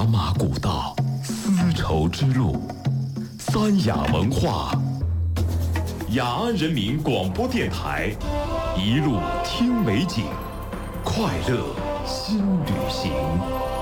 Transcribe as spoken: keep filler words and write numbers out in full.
茶马古道，丝绸之路，三雅文化。雅安人民广播电台，一路听美景，快乐新旅行。